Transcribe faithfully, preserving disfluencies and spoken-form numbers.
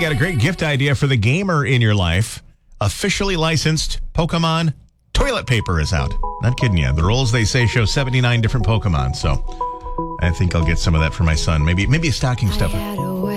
got a great gift idea for the gamer in your life. Officially licensed Pokemon toilet paper is out. Not kidding you. The rolls, they say, show seventy-nine different Pokemon. So I think I'll get some of that for my son. Maybe maybe a stocking stuffer.